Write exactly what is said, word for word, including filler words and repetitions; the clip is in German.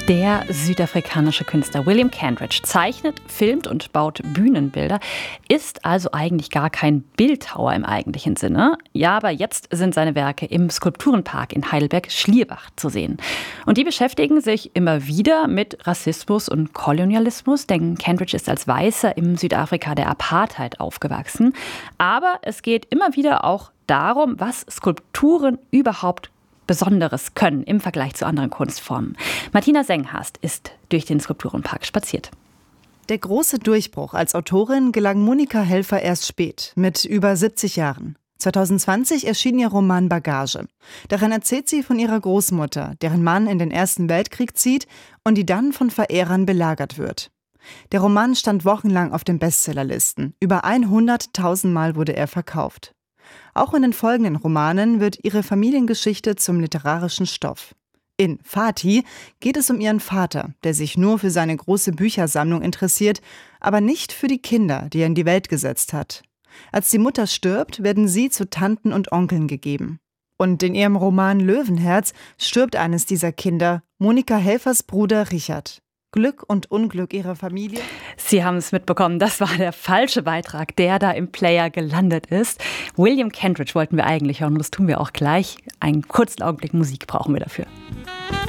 Der südafrikanische Künstler William Kentridge zeichnet, filmt und baut Bühnenbilder, ist also eigentlich gar kein Bildhauer im eigentlichen Sinne. Ja, aber jetzt sind seine Werke im Skulpturenpark in Heidelberg-Schlierbach zu sehen. Und die beschäftigen sich immer wieder mit Rassismus und Kolonialismus, denn Kentridge ist als Weißer im Südafrika der Apartheid aufgewachsen. Aber es geht immer wieder auch darum, was Skulpturen überhaupt Besonderes können im Vergleich zu anderen Kunstformen. Martina Senghast ist durch den Skulpturenpark spaziert. Der große Durchbruch als Autorin gelang Monika Helfer erst spät, mit über siebzig Jahren. zwanzig zwanzig erschien ihr Roman Bagage. Darin erzählt sie von ihrer Großmutter, deren Mann in den Ersten Weltkrieg zieht und die dann von Verehrern belagert wird. Der Roman stand wochenlang auf den Bestsellerlisten. Über hunderttausend Mal wurde er verkauft. Auch in den folgenden Romanen wird ihre Familiengeschichte zum literarischen Stoff. In Fatih geht es um ihren Vater, der sich nur für seine große Büchersammlung interessiert, aber nicht für die Kinder, die er in die Welt gesetzt hat. Als die Mutter stirbt, werden sie zu Tanten und Onkeln gegeben. Und in ihrem Roman Löwenherz stirbt eines dieser Kinder, Monika Helfers Bruder Richard. Glück und Unglück ihrer Familie. Sie haben es mitbekommen, das war der falsche Beitrag, der da im Player gelandet ist. William Kentridge wollten wir eigentlich hören und das tun wir auch gleich. Einen kurzen Augenblick Musik brauchen wir dafür.